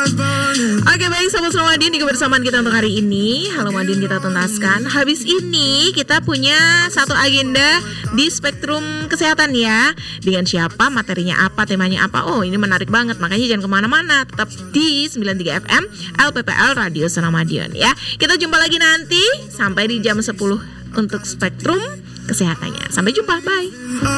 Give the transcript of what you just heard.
Oke, baik Sobat Madiun, di kebersamaan kita untuk hari ini Halo Madiun kita tuntaskan. Habis ini kita punya satu agenda di Spektrum Kesehatan ya. Dengan siapa, materinya apa, temanya apa. Oh, ini menarik banget, makanya jangan kemana-mana. Tetap di 93 FM LPPL Radio Suara Madiun ya. Kita jumpa lagi nanti sampai di jam 10 untuk Spektrum Kesehatannya. Sampai jumpa, bye.